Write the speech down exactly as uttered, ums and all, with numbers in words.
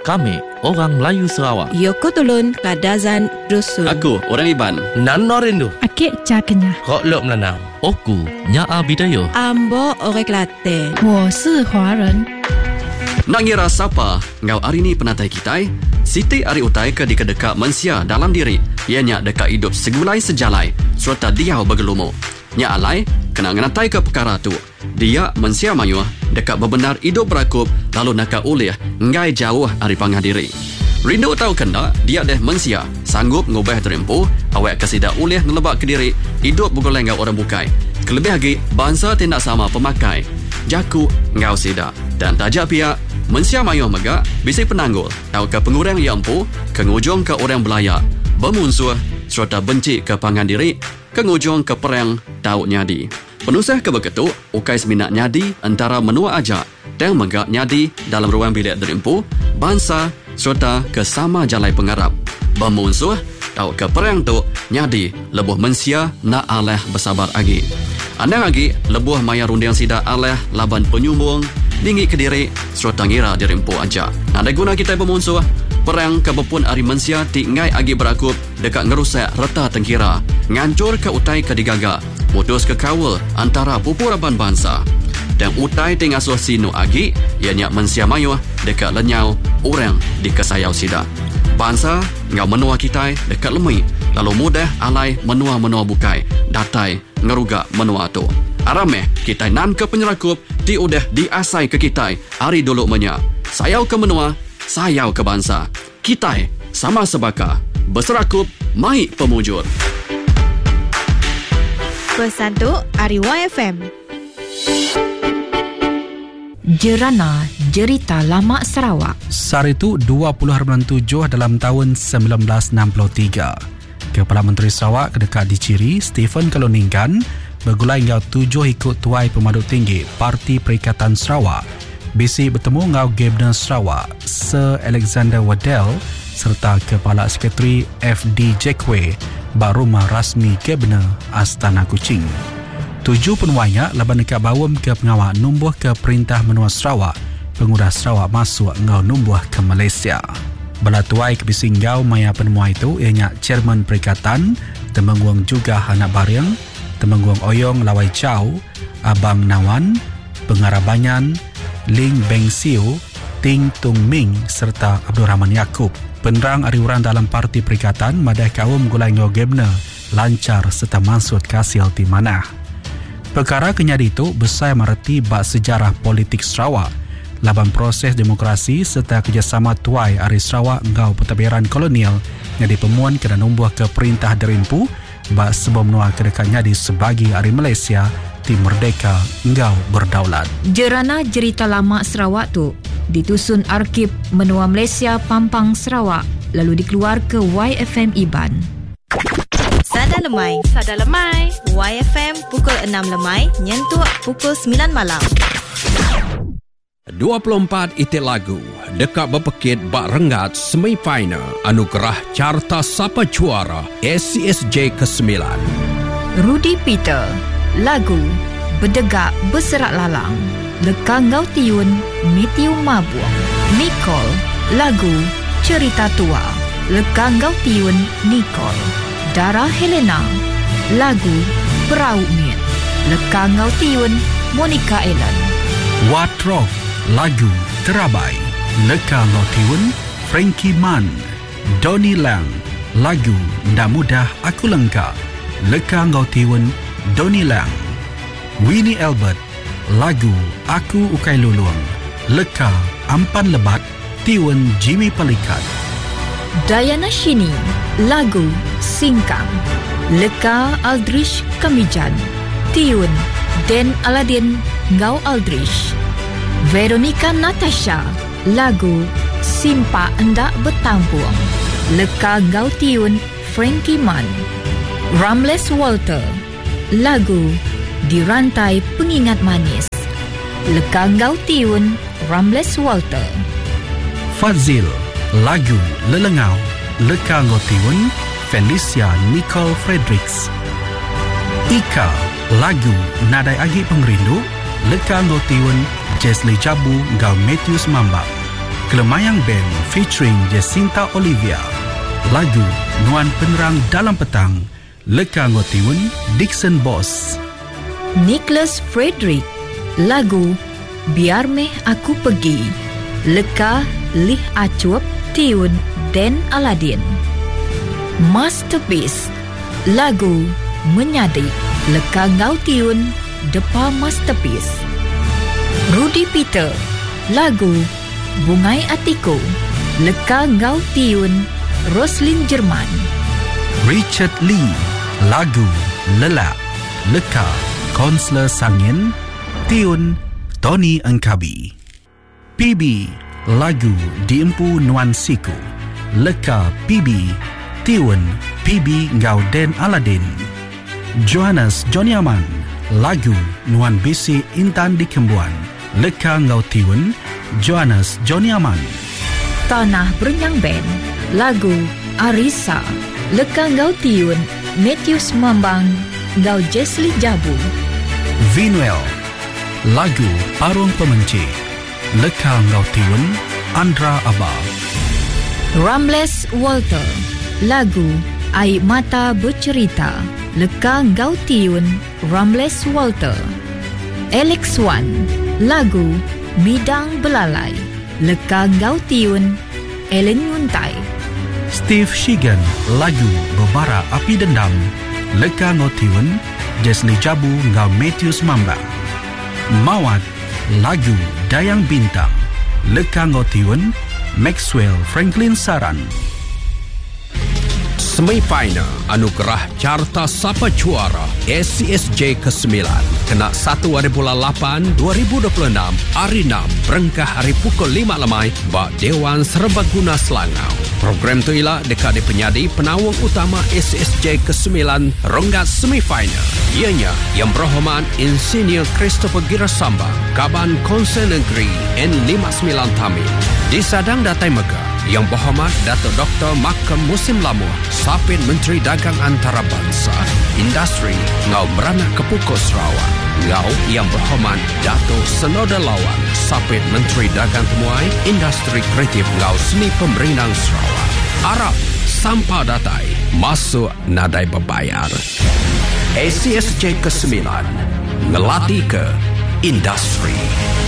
Kami orang Melayu Sarawak. Yoko Tulun Kadazan Dusun. Aku orang Iban. Nano Rindu. Akik Cakenya. Kok Lok Melanau. Oku Nyaa Bidayo. Ambo Orang Kelate. 我是华人。 Nak ngira siapa ngau hari ni penatai kita? Siti ari utai ke di kedekak mensia dalam diri. Ianya dekat hidup segulai sejalai serta diau bergelumu. Nya alai kena ngenatai ke perkara tu. Dia mensia mayuh dekat bebenar hidup berakup lalu nak ulih ngai jauh ari pangah diri. Rindu tahu kena dia deh mensia sanggup ngubah terempu awak kesida ulih nelebak ke diri hidup bugolai ngau orang bukai. Kelebih lagi bangsa tindak sama pemakai. Jaku ngau sida dan tajak pihak mensia mayuh megak bisi penanggul tahu ke pengurang yang empu ke ngujung ke orang belaya bermusuh serta benci ke pangan diri ke ngujung ke perang tahu nyadi. Penusah ke begitu ukai seminat nyadi antara menua ajak dan megak nyadi dalam ruang bilik derimpu bangsa serta ke sama jalai pengarap bermusuh tahu ke perang tu nyadi lebuh mensia nak aleh bersabar lagi. Andang lagi lebuh maya runding sida aleh laban penyumbung dinggi ke diri serta ngira dirimpu aja. Ada guna kita bermusuh perang kebepun ari mensia tingai agi berakup dekat ngerusak reta tengkira ngancur ke utai ke digaga putus ke kawal antara pupuraban bangsa dan utai tingasuh sinu agi ianya mensia mayuh dekat lenyau orang di kesayau sida. Bangsa ngau menua kita dekat lemui lalu mudah alai menua-menua bukai datai ngerugak menua tu. Arameh kita nan ke penyerakup di udah diasai ke kita hari dulu menya. Sayau ke menua, sayau ke bangsa. Kita sama sebaka berserakup mai pemujur. Pesan tu Ari Y F M. Jerana Jerita Lama Sarawak. Sar itu dua puluh hari bulan tujuh dalam tahun sembilan belas enam puluh tiga. Kepala Menteri Sarawak kedekat diciri Stephen Kaloningkan bergulai ngau tujuh ikut tuai pemaduk tinggi Parti Perikatan Sarawak. Bisi bertemu ngau Gubernur Sarawak Sir Alexander Waddell serta Kepala Sekretari F D Jackway barumah rasmi Gubernur Astana Kuching. Tujuh penuainya laban dekat bawam ke pengawal numbuh ke Perintah Menua Sarawak Penguras Sarawak masuk ngau numbuh ke Malaysia. Bala tuai ke bisi ngau maya penemuan itu ianya Chairman Perikatan Temenggung juga anak Bariang Temenggung Oyong Lawai Chow, Abang Nawan, Pengarah Banyan, Ling Beng Siu, Ting Tung Ming serta Abdul Rahman Yaakob. Penerang ariuran dalam Parti Perikatan madai kaum gulai ngau Gubernur lancar serta maksud kasil di mana. Perkara kenyadi itu besar mereti bak sejarah politik Sarawak, laban proses demokrasi serta kerjasama tuai ari Sarawak ngau pentadbiran kolonial yang dipemuan kena numbuh ke Perintah Derimpu bak sebelum menua kedekatnya di sebagi ari Malaysia ti merdeka ngau berdaulat. Jerana Jerita Lama Sarawak tu ditusun Arkib Menua Malaysia Pampang Sarawak lalu dikeluar ke Y F M Iban. Sada lemai, sada lemai. Y F M pukul enam lemai, nyentuh pukul sembilan malam. dua puluh empat itik lagu dekat berpekit bak rengat semifinal anugerah carta sapa juara S C S J ke sembilan. Rudy Peter lagu Bedegak Berserak Lalang Leka Ngau Tiun Mitiu Mabuang. Nicole lagu Cerita Tua Leka Ngau Tiun Nicole. Dara Helena lagu Perau Miet Leka Ngau Tiun Monica Ellen. Watrof lagu Terabai Leka Ngau Tiun Frankie Mann. Donnie Lang lagu Ndak Mudah Aku Lengkap Leka Ngau Tiun Donnie Lang. Winnie Albert lagu Aku Ukai Luluang Leka Ampan Lebat Tiun Jimmy Pelikat. Diana Shini lagu Singkang Leka Aldrich Kamijan Tiun Den Aladin Ngau Aldrich. Veronica Natasha lagu Simpa Endak Bertampuang Leka Ngau Tiun Frankie Mann. Ramles Walter lagu Dirantai Pengingat Manis Leka Ngau Tiun Ramles Walter. Fazil lagu Lelengau Leka Ngau Tiun Felicia Nicole Fredericks. Ika lagu Nadai Agi Pengrindu Leka Ngau Tiun Jesli Jabu Ngau Matthews Mambak. Kelemayang Band featuring Jacinta Olivia. Lagu Nuan Penerang Dalam Petang, Leka Ngotiun, Dixon Boss. Nicholas Frederick. Lagu Biar Meh Aku Pergi, Leka Lih Acuap, tiun Dan Aladin. Masterpiece. Lagu Menyadik, Leka Ngau tiun, Depa Masterpiece. Rudy Peter. Lagu Bungai Atiku, Leka Ngau tiun, Roslyn Jerman. Richard Lee. Lagu Lelak, Leka Konsler Sangin, tiun Tony Engkabi. P B. Lagu Diempu Nuan Siku, Leka P B, tiun P B Ngau Den Aladin. Johannes Joniaman. Lagu Nuan Bisi Intan di Kembuan, Leka Ngau tiun Johannes Joniaman. Tanah Berenyang Band. Lagu Arisa, Leka Ngau tiun Matthews Mambang, Ngau Jesli Jabu. Vinuel. Lagu Parung Pemenci, Leka Ngau tiun Andra Abah. Ramles Walter. Lagu Air Mata Bercerita, Leka Ngau tiun Ramles Walter. Alex Wan. Lagu Midang Belalai, Leka Ngau tiun Ellen Nguntai. Steve Shigan. Lagu Berbara Api Dendam, Leka Ngau tiun Jesli Jabu Ngau Matthews Mambang. Mawat. Lagu Dayang Bintang, Leka Ngau tiun Maxwell Franklin Saran. Semifinal Anugerah Carta Sapa Juara S C S J kesembilan kena satu hari bulan lapan dua ribu dua puluh enam hari enam berengkah hari pukul lima lemai bak Dewan Serbaguna Selangau. Program tu ialah dekat di penyadi penawang utama S C S J kesembilan ronggat semifinal. Ianya Yang Berhormat Insinyur Christopher Girasambang, Kaban Konsen Negeri N lima puluh sembilan Tamil. Disadang Datai Megah Yang Berhormat Datuk Doktor Makam Musim Lamuh, Sapit Menteri Dagang Antarabangsa, Industri Ngau Beranak Kepukul Sarawak. Ngau Yang Berhormat Datuk Senoda Lawan, Sapit Menteri Dagang Temuai, Industri Kreatif Ngau Seni Pemerinang Sarawak. Arab Sampah Datai masuk nadai berbayar. S C S J kesembilan ngelatih ke industri.